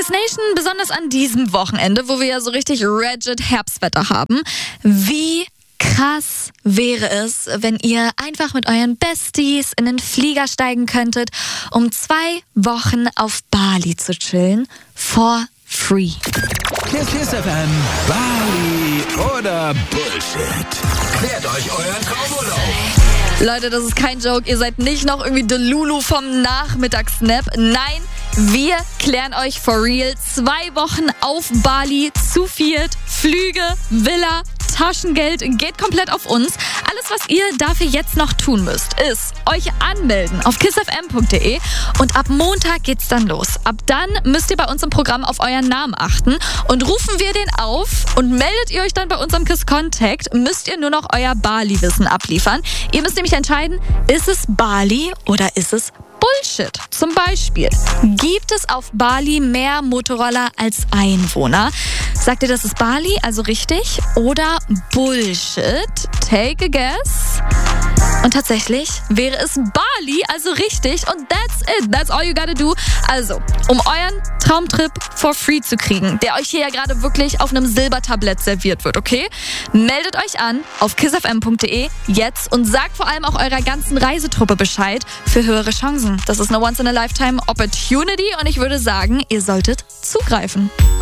Kiss Nation, besonders an diesem Wochenende, wo wir ja so richtig rigid Herbstwetter haben. Wie krass wäre es, wenn ihr einfach mit euren Besties in den Flieger steigen könntet, um 2 Wochen auf Bali zu chillen, for free. Kiss FM, Bali oder Bullshit. Klärt euch euren Traumurlaub. Leute, das ist kein Joke. Ihr seid nicht noch irgendwie Delulu vom Nachmittagssnap. Nein, wir klären euch for real 2 Wochen auf Bali zu viert. Flüge, Villa, Taschengeld, geht komplett auf uns. Alles, was ihr dafür jetzt noch tun müsst, ist euch anmelden auf kissfm.de und ab Montag geht's dann los. Ab dann müsst ihr bei uns im Programm auf euren Namen achten und rufen wir den auf und meldet ihr euch dann bei unserem Kiss Contact, müsst ihr nur noch euer Bali-Wissen abliefern. Ihr müsst nämlich entscheiden, ist es Bali oder ist es Bullshit? Zum Beispiel, gibt es auf Bali mehr Motorroller als Einwohner? Sagt ihr, das ist Bali, also richtig? Oder Bullshit? Take a guess. Und tatsächlich wäre es Bali, also richtig. Und that's it. That's all you gotta do. Also, um euren Traumtrip for free zu kriegen, der euch hier ja gerade wirklich auf einem Silbertablett serviert wird, okay? Meldet euch an auf kissfm.de jetzt und sagt vor allem auch eurer ganzen Reisetruppe Bescheid für höhere Chancen. Das ist eine Once-in-a-Lifetime Opportunity und ich würde sagen, ihr solltet zugreifen.